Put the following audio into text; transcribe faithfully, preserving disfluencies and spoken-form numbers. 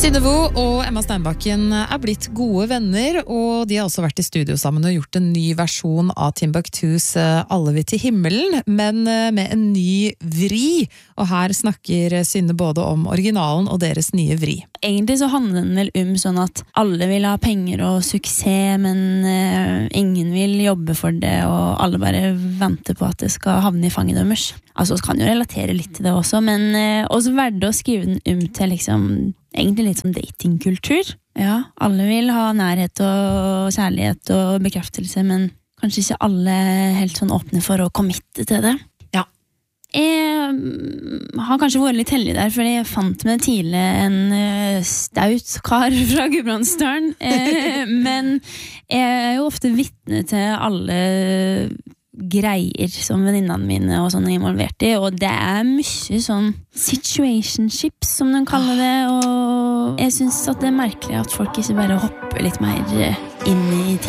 Synnevo og Emma Steinbakken er blitt gode venner, og de har også vært i studio sammen og gjort en ny versjon av Timbuktus Alle vil til himmelen, men med en ny vri. Og her snakker Synne både om originalen og deres nye vri. Egentlig så handler den vel om sånn at alle vil ha penger og suksess, men uh, ingen vil jobbe for det, og alle bare venter på at det skal havne i fanget deres. Altså, vi kan jo relatere litt til det også, men uh, også verdt å skrive den om til liksom egentlig litt som datingkultur. Ja, alle vil ha nærhet og kjærlighet og bekreftelse, men kanskje ikke alle helt sånn åpne for å committe til det. Ja. Jeg har kanskje vært litt heldig der, fordi jeg fant meg tidlig en uh, staut kar fra Gudbrandsdalen, uh, men jeg er jo ofte vitne til alle greier som venninnene mine og sånn er involvert i, og det er mye sånn situationships som de kaller det, og jeg synes at det er merkelig at folk ikke bare hopper litt mer inn i tid.